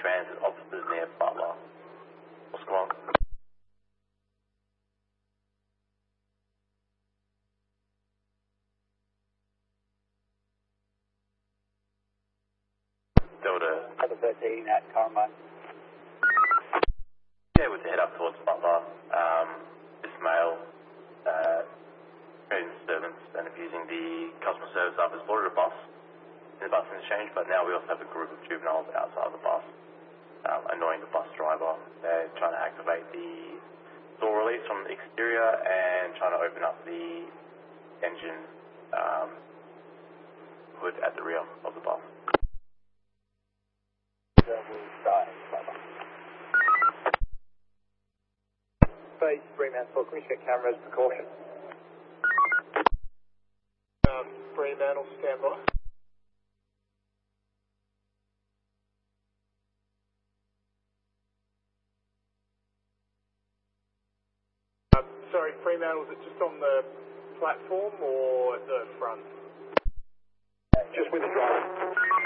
transit officers near Butler. What's going on? Delta 13 at Carmine. Yeah, with the head up towards Butler. This male creating disturbance and abusing the customer service staff has boarded a bus in the bus interchange, but now we also have a group of juveniles outside the bus, annoying the bus driver. They're trying to activate the door release from the exterior and trying to open up the engine hood at the rear of the bus. Phase 3 Mansfield, can we check cameras, precaution? Fremantle, stand by. Sorry, Fremantle, is it just on the platform or at the front? Just with the driver.